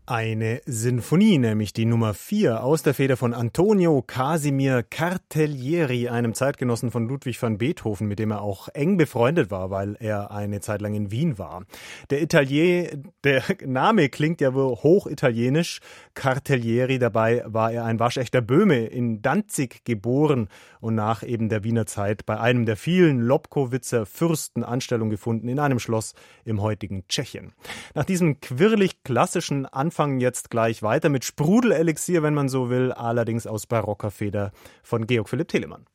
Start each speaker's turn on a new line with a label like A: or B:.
A: Eine Sinfonie, nämlich die Nummer 4 aus der Feder von Antonio Casimir Cartellieri, einem Zeitgenossen von Ludwig van Beethoven, mit dem er auch eng befreundet war, weil er eine Zeit lang in Wien war. Der Name klingt ja wohl hochitalienisch, Cartellieri, dabei war er ein waschechter Böhme, in Danzig geboren und nach eben der Wiener Zeit bei einem der vielen Lobkowitzer Fürsten Anstellung gefunden in einem Schloss im heutigen Tschechien. Nach diesem quirlig-klassischen Anfang jetzt gleich weiter mit Sprudelelixier, wenn man so will, allerdings aus barocker Feder von Georg Philipp Telemann.